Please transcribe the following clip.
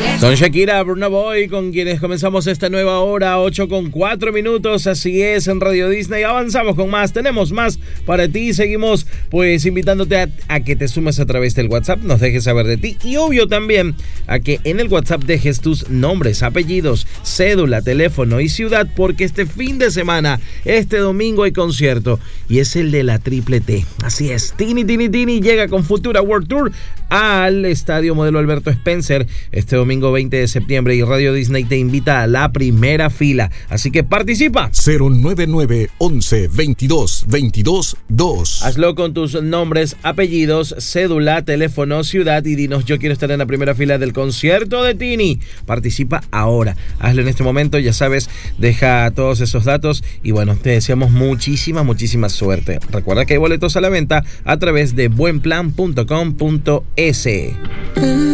Son Shakira, Burna Boy, con quienes comenzamos esta nueva hora, 8:04. Así es, en Radio Disney. Avanzamos con más, tenemos más para ti. Seguimos pues invitándote a que te sumes a través del WhatsApp, nos dejes saber de ti. Y obvio también a que en el WhatsApp dejes tus nombres, apellidos, cédula, teléfono y ciudad, porque este fin de semana, este domingo hay concierto y es el de la Triple T. Así es, Tini llega con Futura World Tour al Estadio Modelo Alberto Spencer este domingo 20 de septiembre y Radio Disney te invita a la primera fila. Así que participa. 099-11-22-22-2. Hazlo con tus nombres, apellidos, cédula, teléfono, ciudad y dinos: yo quiero estar en la primera fila del concierto de Tini. Participa ahora. Hazlo en este momento, ya sabes, deja todos esos datos y bueno, te deseamos muchísima suerte. Recuerda que hay boletos a la venta a través de buenplan.com.es.